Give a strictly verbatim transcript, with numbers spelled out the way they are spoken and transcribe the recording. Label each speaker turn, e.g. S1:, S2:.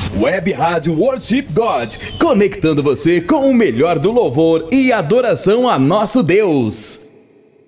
S1: Web Rádio Worship God, conectando você com o melhor do louvor e adoração a nosso Deus.